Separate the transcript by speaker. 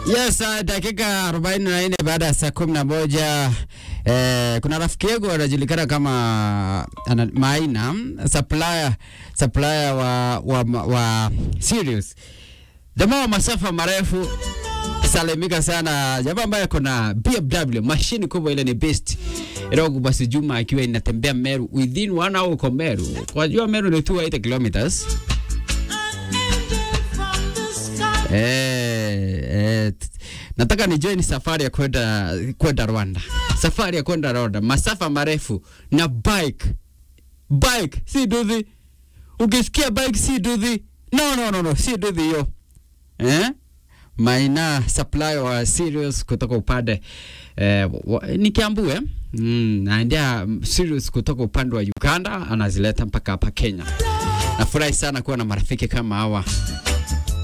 Speaker 1: Yes, dakika 44 baada ya saa 11. Kuna rafiki yangu anajulikana kama Maina, supplier wa Sirius. Jamaa wa masafa marefu, salimika sana. Jamaa ambaye kuna BMW, machine kubwa ile ni best. Rogo basi Juma akiwa inatembea Meru within 1 hour kwa Meru. Kwa jua Meru ni 280 kilometers. Nataka ni join safari ya kwenda Rwanda. Safari ya kwenda Rwanda, masafa marefu na bike si duthi. Ukisikia bike si duthi, no si duthi yo. Maina supply wa Sirius kutoka upande ni Kiambu naendea Sirius kutoka upande wa Uganda anazileta mpaka hapa Kenya. Nafurahi sana kuwa na marafiki kama hawa.